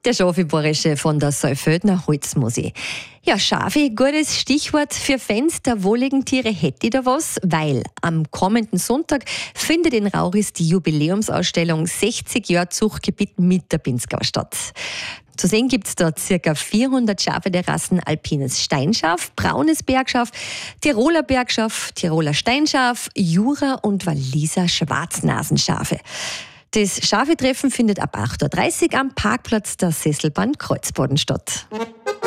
Der Schafi-Bayerische von der Saalfeldner Holzmusik. Ja, Schafe, gutes Stichwort für Fans der wohligen Tiere hätte ich da was, weil am kommenden Sonntag findet in Rauris die Jubiläumsausstellung 60 Jahre Zuchtgebiet mit der Pinzgau statt. Zu sehen gibt es da ca. 400 Schafe der Rassen Alpines Steinschaf, Braunes Bergschaf, Tiroler Bergschaf, Tiroler Steinschaf, Jura und Walliser Schwarznasenschafe. Das Schafetreffen findet ab 8:30 Uhr am Parkplatz der Sesselbahn Kreuzboden statt.